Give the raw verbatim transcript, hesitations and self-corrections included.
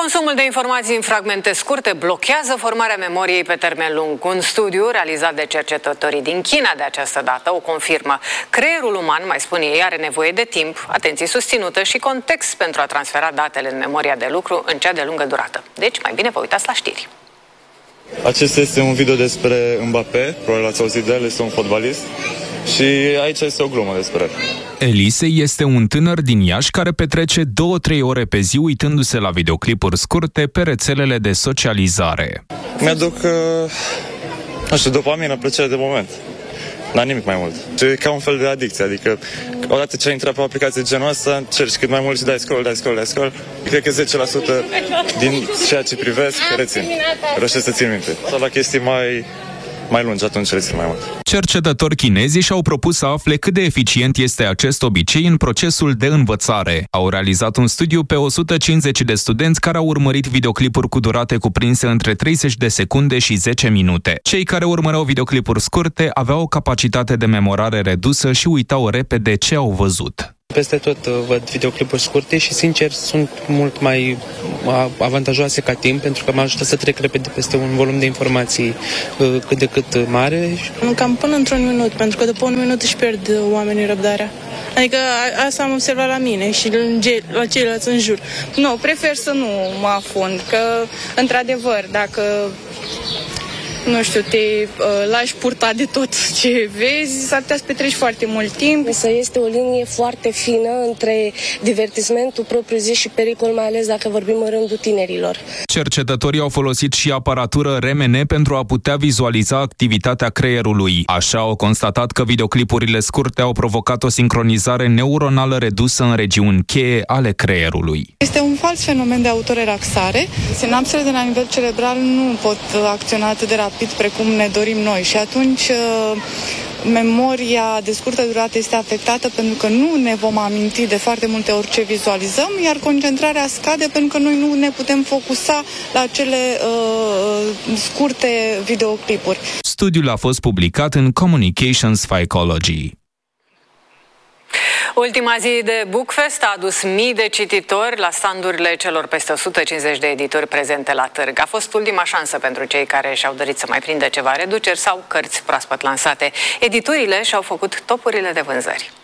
Consumul de informații în fragmente scurte blochează formarea memoriei pe termen lung. Un studiu realizat de cercetătorii din China de această dată o confirmă. Creierul uman, mai spun ei, are nevoie de timp, atenție susținută și context pentru a transfera datele în memoria de lucru în cea de lungă durată. Deci, mai bine vă uitați la știri. Acesta este un video despre Mbappé, probabil ați auzit de el, este un fotbalist. Și aici este o glumă despre el. Elise este un tânăr din Iași care petrece două-trei ore pe zi uitându-se la videoclipuri scurte pe rețelele de socializare. Mi-aduc, uh, nu știu, dopamină, plăcere de moment. Dar nimic mai mult. E ca un fel de adicție, adică odată ce ai intrat pe o aplicație genul ăsta, încerci cât mai mult și dai scroll, dai scroll, dai scroll. Cred că zece la sută din ceea ce privesc rețin. Reușesc să țin minte. Sau la chestii mai... mai lungi, atunci rețin mai mult. Cercetători chinezi și-au propus să afle cât de eficient este acest obicei în procesul de învățare. Au realizat un studiu pe o sută cincizeci de studenți care au urmărit videoclipuri cu durate cuprinse între treizeci de secunde și zece minute. Cei care urmăreau videoclipuri scurte aveau o capacitate de memorare redusă și uitau repede ce au văzut. Peste tot văd videoclipuri scurte și, sincer, sunt mult mai avantajoase ca timp, pentru că mă ajută să trec repede peste un volum de informații cât de cât mare. Cam până într-un minut, pentru că după un minut își pierd oamenii răbdarea. Adică asta am observat la mine și la ceilalți în jur. Nu, prefer să nu mă afund, că, într-adevăr, dacă... nu știu, te uh, lași purta de tot ce vezi, s-ar putea să petreci foarte mult timp. Să este o linie foarte fină între divertismentul propriu-zis și pericol, mai ales dacă vorbim în rândul tinerilor. Cercetătorii au folosit și aparatură R M N pentru a putea vizualiza activitatea creierului. Așa au constatat că videoclipurile scurte au provocat o sincronizare neuronală redusă în regiuni cheie ale creierului. Este un fals fenomen de autorelaxare. Sinapsele de la nivel cerebral nu pot acționa atât de rapid precum ne dorim noi și atunci memoria de scurtă durată este afectată pentru că nu ne vom aminti de foarte multe ori ce vizualizăm, iar concentrarea scade pentru că noi nu ne putem focusa la cele uh, scurte videoclipuri. Studiul a fost publicat în Communications Psychology. Ultima zi de Bookfest a adus mii de cititori la standurile celor peste o sută cincizeci de editori prezente la târg. A fost ultima șansă pentru cei care și-au dorit să mai prindă ceva reduceri sau cărți proaspăt lansate. Editurile și-au făcut topurile de vânzări.